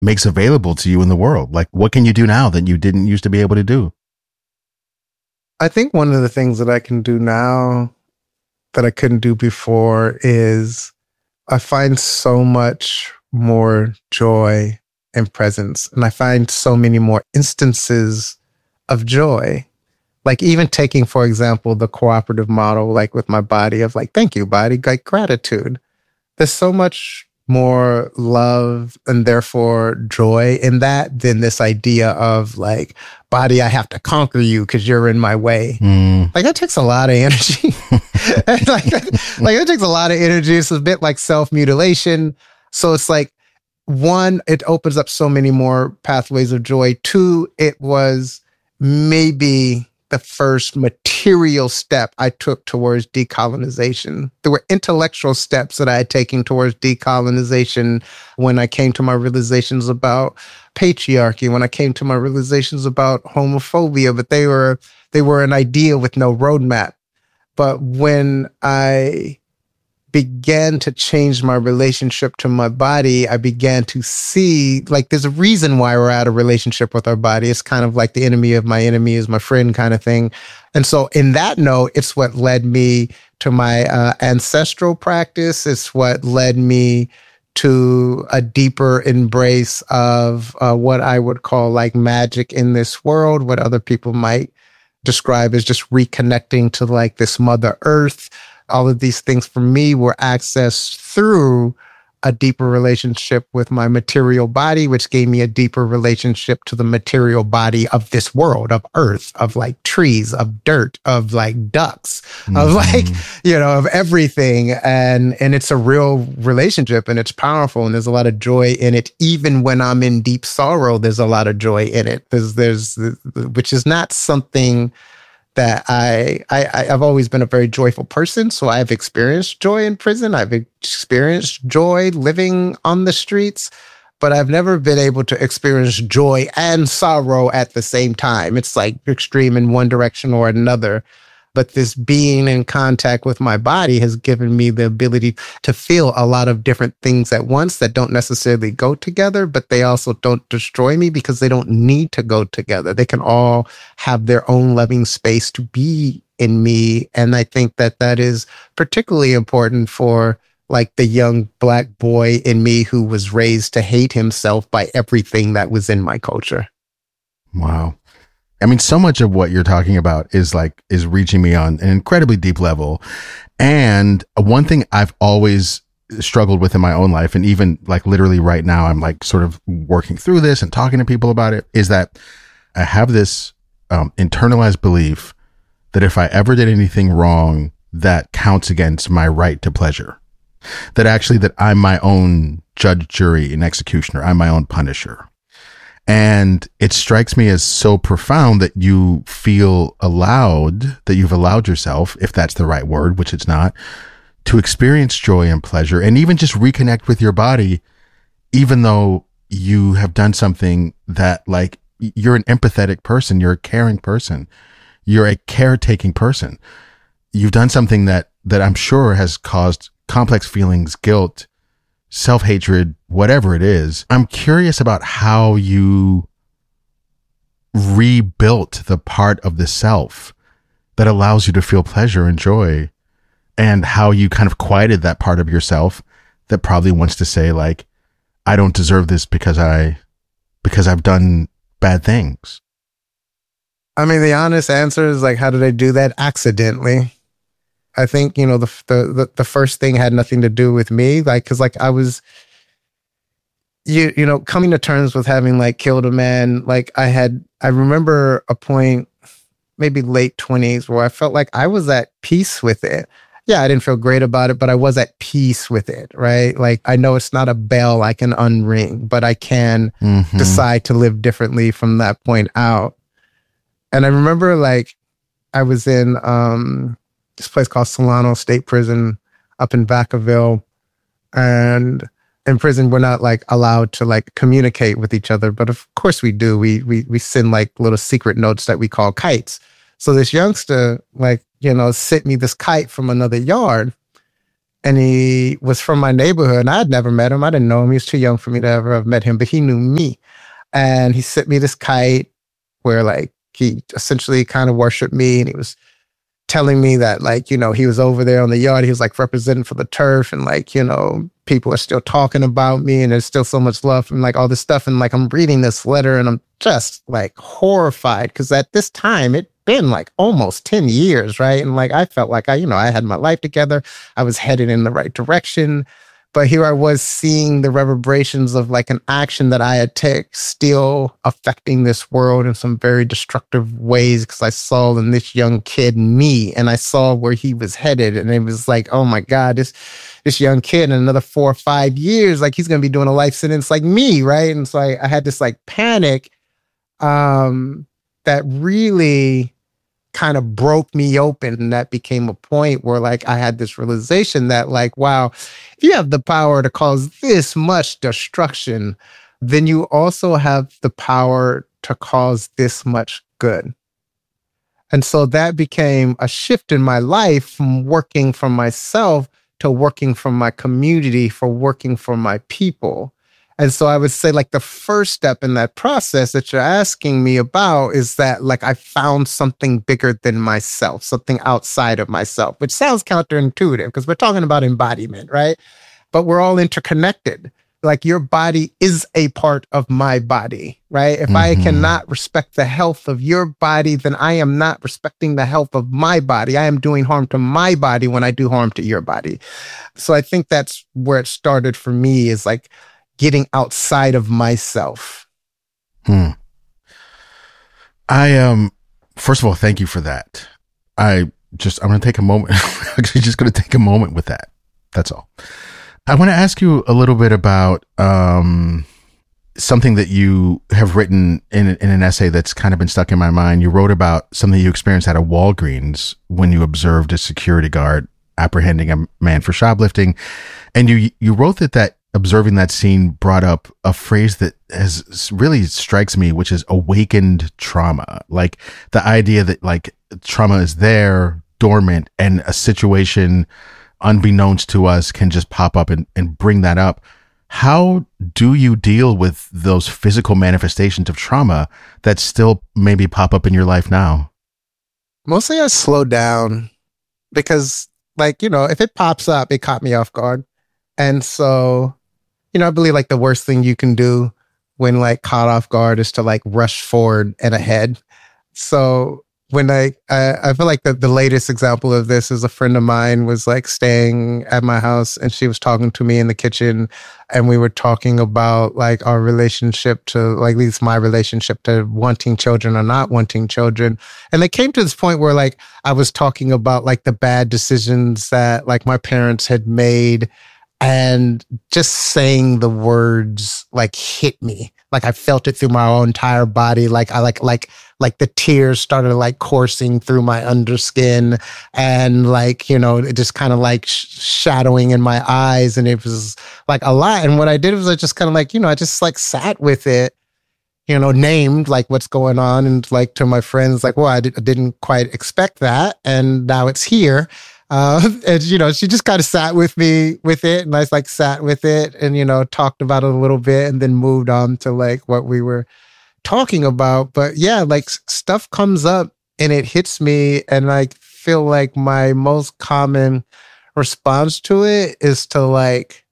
makes available to you in the world? Like, what can you do now that you didn't used to be able to do? I think one of the things that I can do now that I couldn't do before is I find so much more joy and presence. And I find so many more instances of joy. Like even taking, for example, the cooperative model, like with my body of like, thank you, body, like gratitude. There's so much more love and therefore joy in that than this idea of like, body, I have to conquer you because you're in my way. Like that takes a lot of energy. like it takes a lot of energy. It's a bit like self-mutilation. So it's like, one, it opens up so many more pathways of joy. Two, it was maybe the first material step I took towards decolonization. There were intellectual steps that I had taken towards decolonization when I came to my realizations about patriarchy, when I came to my realizations about homophobia, but they were an idea with no roadmap. But when I began to change my relationship to my body, I began to see, like, there's a reason why we're out of relationship with our body. It's kind of like the enemy of my enemy is my friend kind of thing. And so in that note, it's what led me to my ancestral practice. It's what led me to a deeper embrace of what I would call like magic in this world, what other people might describe as just reconnecting to like this Mother Earth. All of these things for me were accessed through a deeper relationship with my material body, which gave me a deeper relationship to the material body of this world, of earth, of like trees, of dirt, of like ducks, of like, you know, of everything. And it's a real relationship and it's powerful and there's a lot of joy in it. Even when I'm in deep sorrow, there's a lot of joy in it. There's which is not something that I've always been a very joyful person. So I've experienced joy in prison. I've experienced joy living on the streets, but I've never been able to experience joy and sorrow at the same time. It's like extreme in one direction or another. But this being in contact with my body has given me the ability to feel a lot of different things at once that don't necessarily go together, but they also don't destroy me because they don't need to go together. They can all have their own loving space to be in me. And I think that that is particularly important for like the young Black boy in me who was raised to hate himself by everything that was in my culture. Wow. I mean, so much of what you're talking about is reaching me on an incredibly deep level. And one thing I've always struggled with in my own life, and even like literally right now, I'm like sort of working through this and talking to people about it, is that I have this internalized belief that if I ever did anything wrong, that counts against my right to pleasure. That I'm my own judge, jury, and executioner. I'm my own punisher. And it strikes me as so profound that you feel allowed, that you've allowed yourself, if that's the right word, which it's not, to experience joy and pleasure and even just reconnect with your body, even though you have done something that, like, you're an empathetic person, you're a caring person, you're a caretaking person. You've done something that I'm sure has caused complex feelings, guilt, self-hatred, whatever it is. I'm curious about how you rebuilt the part of the self that allows you to feel pleasure and joy, and how you kind of quieted that part of yourself that probably wants to say, like, I don't deserve this because I've done bad things. I mean, the honest answer is like, how did I do that? Accidentally. I think, you know, the first thing had nothing to do with me, like, cause like I was, you know, coming to terms with having like killed a man. Like I remember a point, maybe late 20s, where I felt like I was at peace with it. Yeah, I didn't feel great about it, but I was at peace with it, right? Like I know it's not a bell I can unring, but I can decide to live differently from that point out. And I remember like I was in, this place called Solano State Prison up in Vacaville. And in prison, we're not like allowed to like communicate with each other, but of course we do. We send like little secret notes that we call kites. So this youngster, like, you know, sent me this kite from another yard. And he was from my neighborhood, and I had never met him. I didn't know him. He was too young for me to ever have met him, but he knew me. And he sent me this kite where like he essentially kind of worshiped me, and he was telling me that like, you know, he was over there on the yard. He was like representing for the turf, and like, you know, people are still talking about me, and there's still so much love and like all this stuff. And like, I'm reading this letter and I'm just like horrified because at this time it been like almost 10 years, right? And like, I felt like I had my life together. I was headed in the right direction. But here I was seeing the reverberations of like an action that I had taken still affecting this world in some very destructive ways because I saw in this young kid me, and I saw where he was headed. And it was like, oh my God, this young kid in another 4 or 5 years, like he's going to be doing a life sentence like me, right? And so I had this like panic that really kind of broke me open. And that became a point where like I had this realization that like, wow, if you have the power to cause this much destruction, then you also have the power to cause this much good. And so that became a shift in my life from working for myself to working for my community, for working for my people. And so I would say like the first step in that process that you're asking me about is that like I found something bigger than myself, something outside of myself, which sounds counterintuitive because we're talking about embodiment, right? But we're all interconnected. Like your body is a part of my body, right? If I cannot respect the health of your body, then I am not respecting the health of my body. I am doing harm to my body when I do harm to your body. So I think that's where it started for me, is like getting outside of myself. I first of all, thank you for that. I'm going to take a moment. Actually, just going to take a moment with that. That's all. I want to ask you a little bit about something that you have written in an essay that's kind of been stuck in my mind. You wrote about something you experienced at a Walgreens when you observed a security guard apprehending a man for shoplifting. And you wrote that observing that scene brought up a phrase that has really strikes me, which is awakened trauma. Like the idea that like trauma is there, dormant, and a situation unbeknownst to us can just pop up and bring that up. How do you deal with those physical manifestations of trauma that still maybe pop up in your life now? Mostly I slow down because like, you know, if it pops up, it caught me off guard. And so, you know, I believe like the worst thing you can do when like caught off guard is to like rush forward and ahead. So when I feel like the latest example of this is a friend of mine was like staying at my house, and she was talking to me in the kitchen, and we were talking about like our relationship to, like, at least my relationship to wanting children or not wanting children. And they came to this point where like I was talking about like the bad decisions that like my parents had made, and just saying the words like hit me. Like I felt it through my whole entire body. Like I like the tears started like coursing through my underskin, and like, you know, it just kind of like shadowing in my eyes. And it was like a lot. And what I did was I just kind of like, you know, I just like sat with it, you know, named like what's going on. And like to my friends, like, well, I didn't quite expect that. And now it's here. And, you know, she just kind of sat with me with it, and I like sat with it and, you know, talked about it a little bit and then moved on to like what we were talking about. But yeah, like stuff comes up and it hits me, and I feel like my most common response to it is to like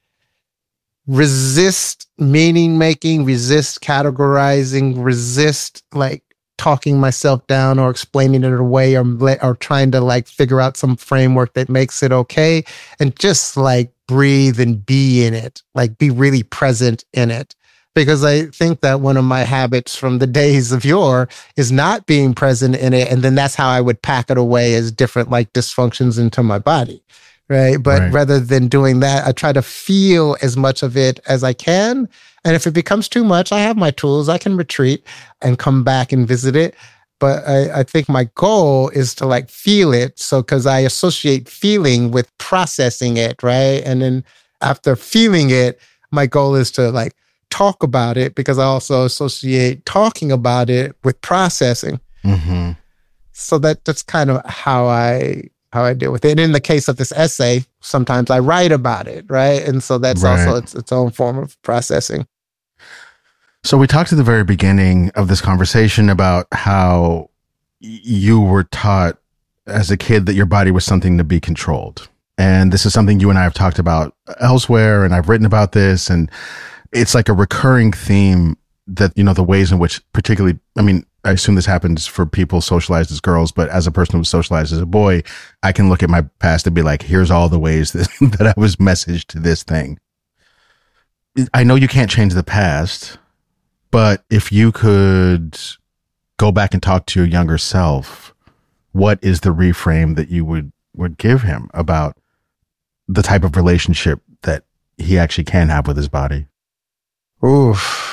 resist meaning making, resist categorizing, resist like talking myself down or explaining it away, or trying to like figure out some framework that makes it okay, and just like breathe and be in it, like be really present in it. Because I think that one of my habits from the days of yore is not being present in it. And then that's how I would pack it away as different like dysfunctions into my body. Right. But rather than doing that, I try to feel as much of it as I can. And if it becomes too much, I have my tools. I can retreat and come back and visit it. But I think my goal is to like feel it. So, because I associate feeling with processing it. Right. And then after feeling it, my goal is to like talk about it, because I also associate talking about it with processing. Mm-hmm. So that's kind of how I how I deal with it. And in the case of this essay, sometimes I write about it, right? And so that's also its own form of processing. So we talked at the very beginning of this conversation about how you were taught as a kid that your body was something to be controlled. And this is something you and I have talked about elsewhere, and I've written about this, and it's like a recurring theme that, you know, the ways in which particularly, I mean, I assume this happens for people socialized as girls, but as a person who was socialized as a boy, I can look at my past and be like, here's all the ways that I was messaged to this thing. I know you can't change the past, but if you could go back and talk to your younger self, what is the reframe that you would give him about the type of relationship that he actually can have with his body? Oof.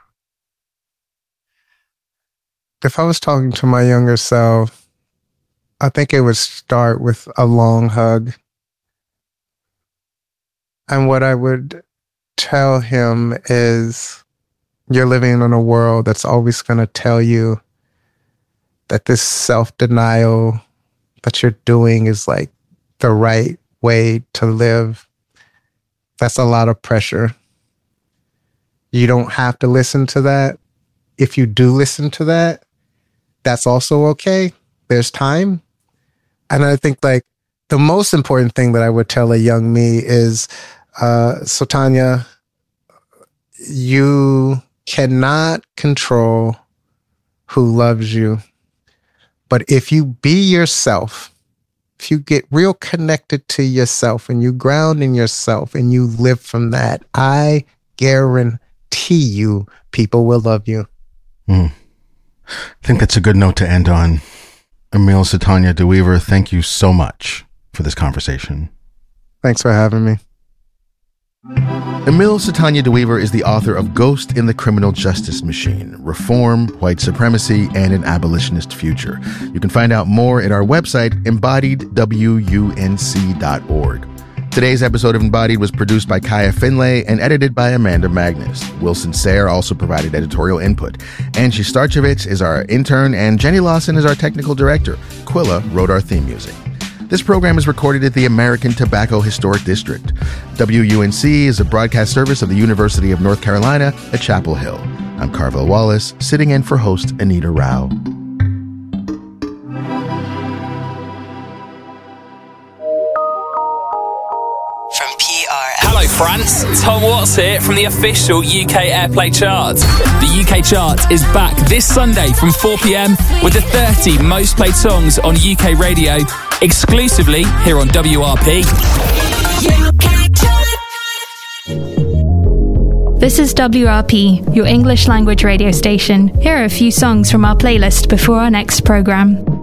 If I was talking to my younger self, I think it would start with a long hug. And what I would tell him is, you're living in a world that's always going to tell you that this self-denial that you're doing is like the right way to live. That's a lot of pressure. You don't have to listen to that. If you do listen to that, that's also okay. There's time. And I think like the most important thing that I would tell a young me is, so Tanya, you cannot control who loves you. But if you be yourself, if you get real connected to yourself and you ground in yourself and you live from that, I guarantee you people will love you. I think that's a good note to end on. Emile Satanya DeWeever, thank you so much for this conversation. Thanks for having me. Emile Satanya DeWeever is the author of Ghost in the Criminal Justice Machine, Reform, White Supremacy, and an Abolitionist Future. You can find out more at our website, embodiedwunc.org. Today's episode of Embodied was produced by Kaya Finlay and edited by Amanda Magnus. Wilson Sayre also provided editorial input. Angie Starchevich is our intern, and Jenny Lawson is our technical director. Quilla wrote our theme music. This program is recorded at the American Tobacco Historic District. WUNC is a broadcast service of the University of North Carolina at Chapel Hill. I'm Carville Wallace, sitting in for host Anita Rao. Hello France, Tom Watts here from the official UK Airplay chart. The UK chart is back this Sunday from 4 p.m. with the 30 most played songs on UK radio, exclusively here on WRP. This is WRP, your English language radio station. Here are a few songs from our playlist before our next programme.